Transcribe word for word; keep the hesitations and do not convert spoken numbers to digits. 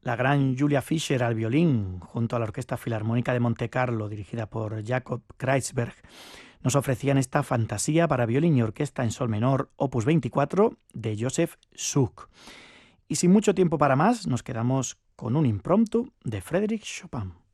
La gran Julia Fischer al violín, junto a la Orquesta Filarmónica de Montecarlo, dirigida por Jacob Kreuzberg, nos ofrecían esta fantasía para violín y orquesta en sol menor, opus veinticuatro, de Joseph Suk. Y sin mucho tiempo para más, nos quedamos con un impromptu de Frédéric Chopin.